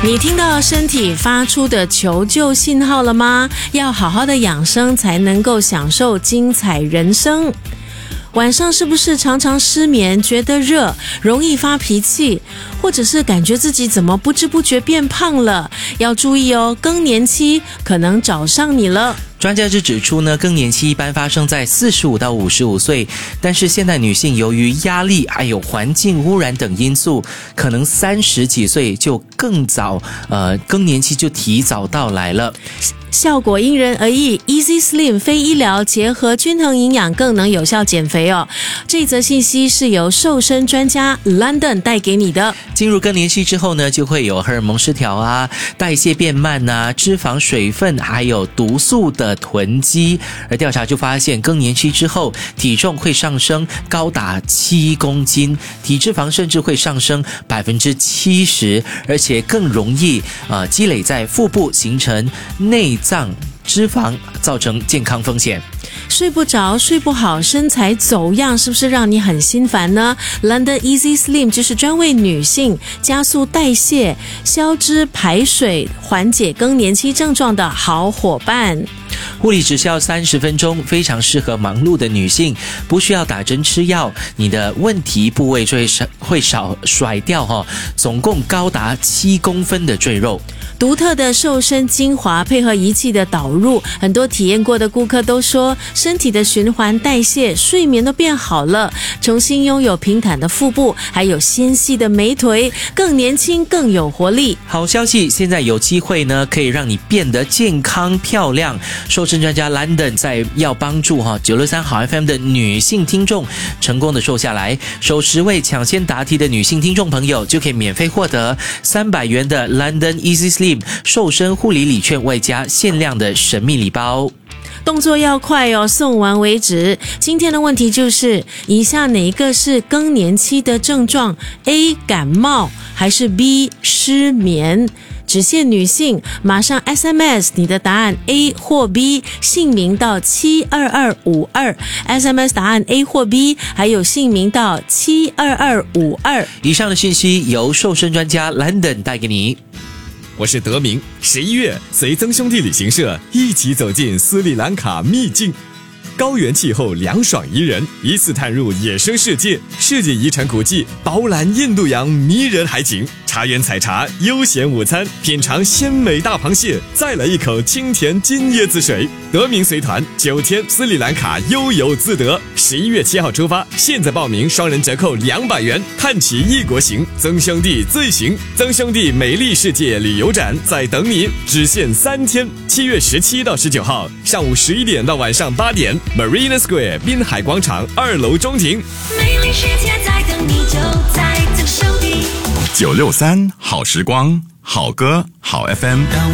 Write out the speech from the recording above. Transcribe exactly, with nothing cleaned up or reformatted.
你听到身体发出的求救信号了吗？要好好的养生才能够享受精彩人生。晚上是不是常常失眠，觉得热，容易发脾气，或者是感觉自己怎么不知不觉变胖了？要注意哦，更年期可能找上你了。 专家就指出呢，更年期一般发生在四十五到五十五岁，但是现代女性由于压力还有环境污染等因素，可能三十几岁就更早，呃，更年期就提早到来了。 效果因人而异 ，Easy Slim 非医疗结合均衡营养更能有效减肥哦。这则信息是由瘦身专家 London 带给你的。 进入更年期之后呢，就会有荷尔蒙失调啊，代谢变慢啊，脂肪、水分还有毒素的囤积。而调查就发现，更年期之后体重会上升高达七公斤，体脂肪甚至会上升百分之七十，而且更容易呃积累在腹部，形成内脏脂肪，造成健康风险。 睡不着、睡不好、身材走样，是不是让你很心烦呢？ London Easy Slim 就是专为女性加速代谢、消脂排水、缓解更年期症状的好伙伴。 护理只需要三十分钟，非常适合忙碌的女性，不需要打针吃药，你的问题部位就会少会少甩掉哈、哦，总共高达七公分的赘肉。 独特的瘦身精华配合仪器的导入，很多体验过的顾客都说，身体的循环代谢、睡眠都变好了，重新拥有平坦的腹部，还有纤细的美腿，更年轻、更有活力。 好消息，现在有机会呢，可以让你变得健康漂亮。瘦身专家 London 在要帮助哈九六三好 F M 的女性听众成功的瘦下来，首十位抢先答题的女性听众朋友就可以免费获得三百元的 London Easy Slim瘦身护理礼券，外加限量的神秘礼包。 动作要快哦，送完为止。今天的问题就是，以下哪一个是更年期的症状 ？A. 感冒还是 B. 失眠？只限女性，马上 S M S 你的答案 A 或 B， 姓名到七二二五二 ，S M S 答案 A 或 B， 还有姓名到七二二五二。 以上的讯息由瘦身专家 London 带给你。 我是德明，十一月随曾兄弟旅行社一起走进斯里兰卡秘境，高原气候凉爽宜人，一次探入野生世界，世界遗产古迹饱览印度洋迷人海景，茶园采茶，悠闲午餐，品尝鲜美大螃蟹，再来一口清甜金椰子水。德明随团九天斯里兰卡悠游自得，十一月七号出发，现在报名双人折扣两百元，看齐异国行，曾兄弟最行。曾兄弟美丽世界旅游展在等你，只限三天，七月十七到十九号，上午十一点到晚上八点 ，Marina Square 滨海广场二楼中庭。 美丽世界在等你，就在曾兄弟。 九六三好时光，好歌好 F M。